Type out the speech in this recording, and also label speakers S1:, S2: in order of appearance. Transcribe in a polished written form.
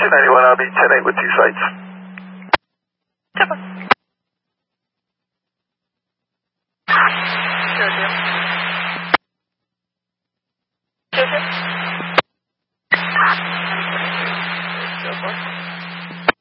S1: 291, I'll be 10-8 with 2 sites.
S2: Super. Jojo. Jojo.